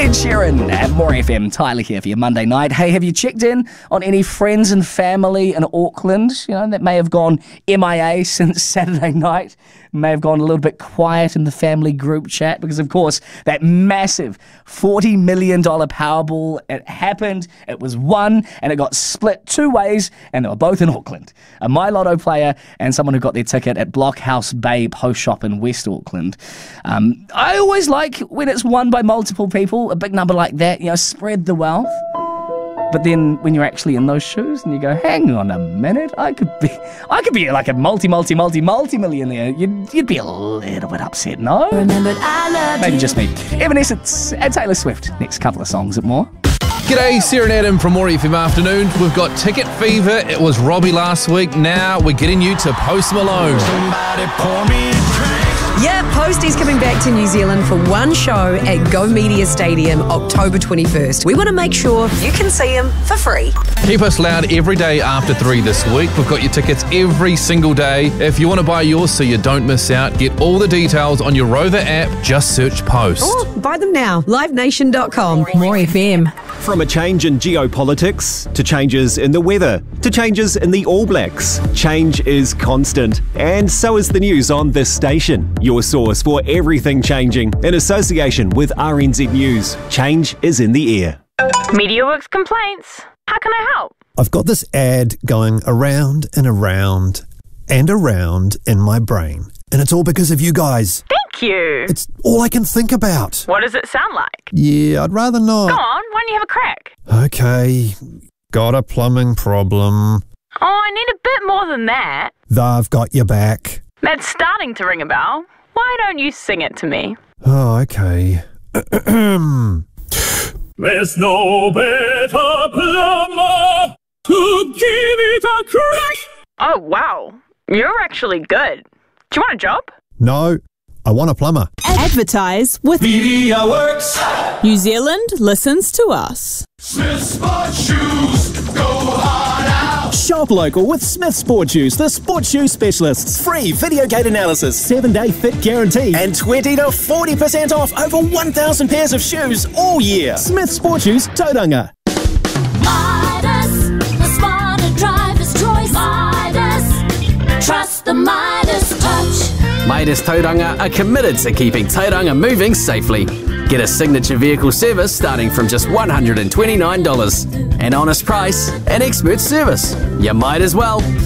Ed Sheeran at More FM. Tyler here for your Monday night. Hey, have you checked in on any friends and family in Auckland, that may have gone MIA since Saturday night? May have gone a little bit quiet in the family group chat because, of course, that massive $40 million Powerball, it happened, it was won, and it got split two ways, and they were both in Auckland. A My Lotto player and someone who got their ticket at Blockhouse Bay Post Shop in West Auckland. I always like when it's won by multiple people, a big number like that, spread the wealth. But then when you're actually in those shoes and you go, hang on a minute, I could be like a multi-millionaire. You'd be a little bit upset, no? Maybe just me. Evanescence and Taylor Swift. Next couple of songs at More. G'day, Sarah and Adam from More FM Afternoon. We've got Ticket Fever. It was Robbie last week. Now we're getting you to Post Malone. Yeah, Posty's coming back to New Zealand for one show at Go Media Stadium, October 21st. We want to make sure you can see him for free. Keep us loud every day after 3 this week. We've got your tickets every single day. If you want to buy yours so you don't miss out, get all the details on your Rover app. Just search Post. Or buy them now. LiveNation.com. More FM. From a change in geopolitics, to changes in the weather, to changes in the All Blacks, change is constant. And so is the news on this station. Your source for everything changing. In association with RNZ News, change is in the air. MediaWorks complaints. How can I help? I've got this ad going around and around and around in my brain. And it's all because of you guys. Thank you. It's all I can think about. What does it sound like? Yeah, I'd rather not. Go on, why don't you have a crack? Okay, got a plumbing problem. Oh, I need a bit more than that. They've got your back. That's starting to ring a bell. Why don't you sing it to me? Oh, okay. There's no better plumber to give it a crack. Oh, wow. You're actually good. Do you want a job? No, I want a plumber. Advertise with MediaWorks. New Zealand listens to us. Smith Sport Shoes, go hard out. Shop local with Smith Sport Shoes, the sports shoe specialists. Free video gate analysis, 7-day fit guarantee, and 20 to 40% off over 1,000 pairs of shoes all year. Smith Sport Shoes, Tauranga. Midas, the smarter driver's choice. Midas, trust the Midas touch. Midas Tauranga are committed to keeping Tauranga moving safely. Get a signature vehicle service starting from just $129. An honest price and expert service. You might as well.